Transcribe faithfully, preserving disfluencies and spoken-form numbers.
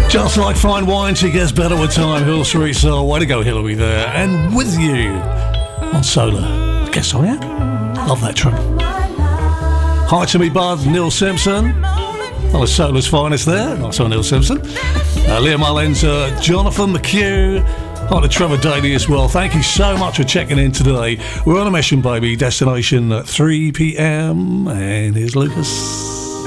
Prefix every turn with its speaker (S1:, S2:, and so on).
S1: Just like fine wine, she gets better with time. Hill Street Soul, way to go, Hillary there. And with you on Solar. I guess I am. Love that track. Hi to me bud, Neil Simpson. Well, it's Solar's finest there. Nice on Neil Simpson. Uh, Liam Mullins, uh, Jonathan McHugh. Hi to Trevor Daly as well. Thank you so much for checking in today. We're on a mission, baby. Destination at three p.m. And here's Lucas.